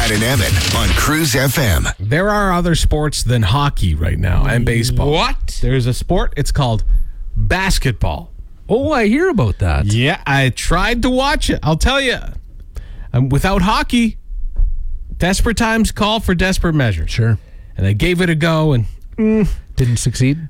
Brad and Evan on Cruise FM. There are other sports than hockey right now and baseball. What? There's a sport, it's called basketball. Oh, I hear about that. Yeah, I tried to watch it. I'll tell you, without hockey, desperate times call for desperate measures. Sure. And I gave it a go and didn't succeed.